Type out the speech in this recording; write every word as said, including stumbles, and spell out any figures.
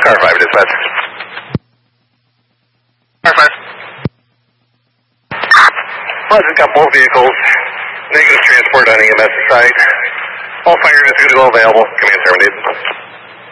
Car five, dispatch. Car five. Pleasant got both vehicles. Negative transport on E M S side. All fire units are going to go available. Command terminated.